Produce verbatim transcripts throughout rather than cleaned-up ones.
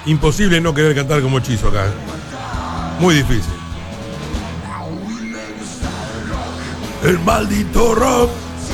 Imposible no querer cantar como Hechizo acá. Muy difícil. El maldito rock.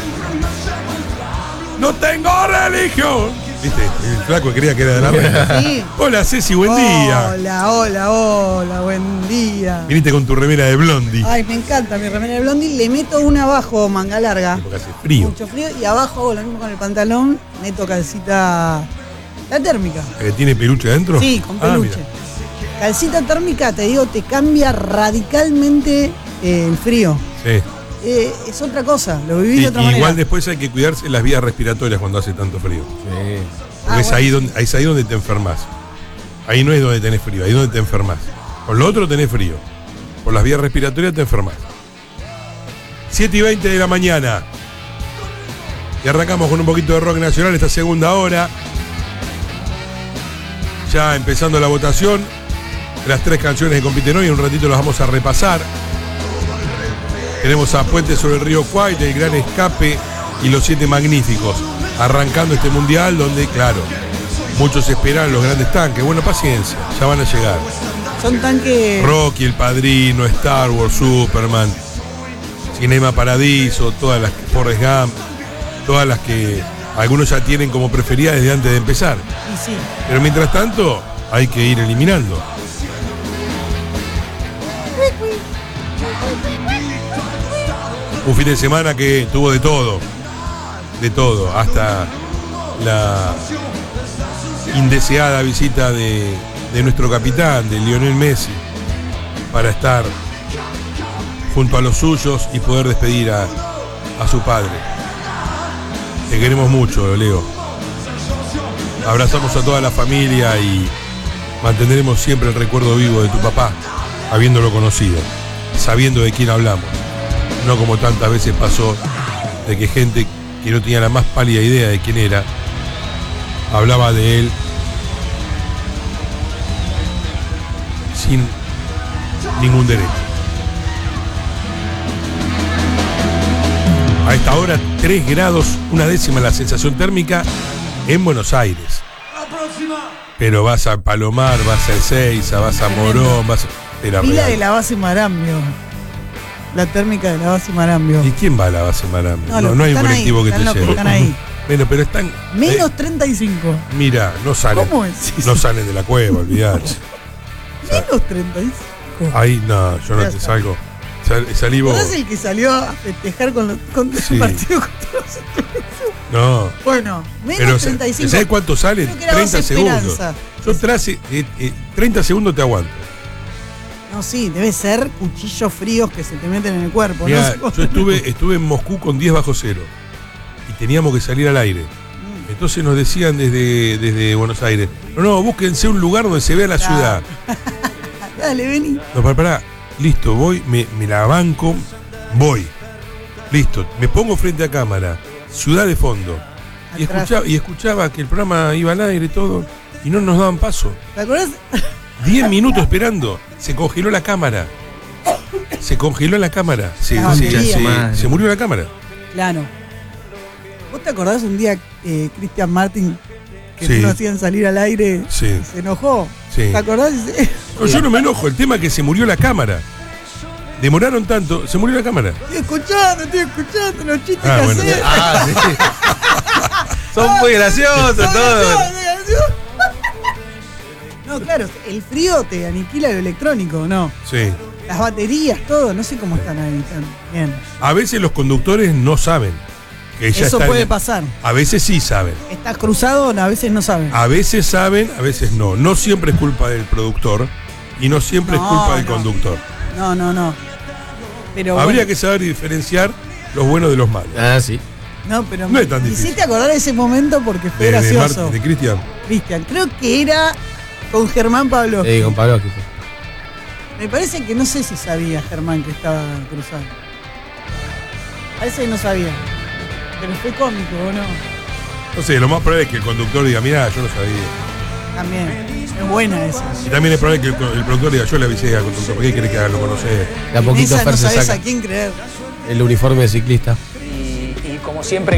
No tengo religión. ¿Viste? El flaco creía que era de la reina. Sí. Hola Ceci, buen día. Hola, hola, hola, buen día. Viniste con tu remera de Blondie. Ay, me encanta mi remera de Blondie. Le meto una abajo, manga larga. Porque hace frío. Mucho frío. Y abajo hago lo mismo con el pantalón. Meto calcita. La térmica. ¿Que tiene peluche adentro? Sí, con Ah, peluche. mira. Calcita térmica, te digo, te cambia radicalmente eh, el frío. Sí. Eh, es otra cosa, lo viví Y, de otra y manera. igual después hay que cuidarse las vías respiratorias cuando hace tanto frío. Sí. Porque Ah, es, bueno. ahí donde, es ahí donde te enfermas. Ahí no es donde tenés frío, ahí es donde te enfermas. Con lo otro tenés frío. Por las vías respiratorias te enfermas. siete y veinte de la mañana. Y arrancamos con un poquito de rock nacional esta segunda hora. Ya empezando la votación. Las tres canciones que compiten hoy, en un ratito las vamos a repasar. Tenemos a Puente sobre el río Kwai, El Gran Escape y Los Siete Magníficos. Arrancando este mundial donde, claro, muchos esperan los grandes tanques. Bueno, paciencia, ya van a llegar. Son tanques. Rocky, El Padrino, Star Wars, Superman, Cinema Paradiso, todas las que Forrest Gump, todas las que algunos ya tienen como preferidas desde antes de empezar. Y sí. Pero mientras tanto, hay que ir eliminando. Un fin de semana que tuvo de todo, de todo, hasta la indeseada visita de, de nuestro capitán, de Lionel Messi, para estar junto a los suyos y poder despedir a, a su padre. Te queremos mucho, Leo. Abrazamos a toda la familia y mantendremos siempre el recuerdo vivo de tu papá, habiéndolo conocido, sabiendo de quién hablamos. No como tantas veces pasó de que gente que no tenía la más pálida idea de quién era, hablaba de él sin ningún derecho. A esta hora, tres grados, una décima la sensación térmica en Buenos Aires. Pero vas a Palomar, vas a Ezeiza, vas a Morón, vas a... Era Pila real. de la base Marambio. La térmica de la base Marambio. ¿Y quién va a la base Marambio? No, No, los no que hay un están colectivo ahí, que están te los que lleve. están ahí. Bueno, pero están... Menos eh, treinta y cinco. mira, no salen. ¿Cómo es? No salen de la cueva, olvidate. Menos treinta y cinco. Ahí no, yo no Ya te está. salgo. Sal- salí vos. ¿Vos el que salió a festejar con los, contra Sí. el partido contra los... No. Bueno, menos Pero, treinta y cinco. ¿sabés cuánto salen? Creo que era treinta base segundos. Esperanza. Yo trace, eh, eh, treinta segundos te aguanto. No, sí, debe ser cuchillos fríos que se te meten en el cuerpo. Mirá, no sé cómo- yo estuve, estuve en Moscú con diez bajo cero y teníamos que salir al aire. Entonces nos decían desde, desde Buenos Aires, no, no, búsquense un lugar donde se vea la Claro. ciudad. Dale, vení. No, para, para, listo, voy, me, me la banco, voy. Listo, me pongo frente a cámara, ciudad de fondo. Y Atrás. escuchaba, y escuchaba que el programa iba al aire y todo, y no nos daban paso. ¿Te acordás? Diez minutos esperando, se congeló la cámara. Se congeló la cámara. Se, Ah, se- María. se- se murió la cámara. Claro. ¿Vos te acordás un día, eh, Cristian Martin, que Sí. no lo hacían salir al aire? Sí. Y se enojó. Sí. ¿Te acordás? No, yo no me enojo, el tema es que se murió la cámara. Demoraron tanto, se murió la cámara. Estoy escuchando, estoy escuchando los chistes Ah, que bueno. hacés. Ah, sí. Son muy graciosos Son todos. graciosos, graciosos. No, claro, el frío te aniquila lo electrónico, ¿no? Sí. Las baterías, todo, no sé cómo están ahí. Están bien. A veces los conductores no saben. Que ya Eso están- puede pasar. A veces sí saben. Estás cruzado, a veces no saben. A veces saben, a veces no. No siempre es culpa del productor y no siempre No, es culpa del no. conductor. No, no, no. Pero Habría bueno, que saber diferenciar los buenos de los malos. Ah, sí. no, pero no es tan me difícil. hiciste acordar de ese momento porque fue De, de, gracioso. Mar- de Cristian. Cristian, creo que era con Germán Pablo. Sí, con Pablo. aquí. Me parece que no sé si sabía Germán que estaba cruzado. Parece que no sabía. Pero fue cómico, ¿o no? No sé, lo más probable es que el conductor diga, mirá, yo no sabía. También. Es buena esa. Y también es probable que el, el productor diga, yo le avisé al conductor, ¿por qué querés que haga lo conocer? De a En poquito esa Fer no se sabes saca a quién creer. el uniforme de ciclista. y, y como siempre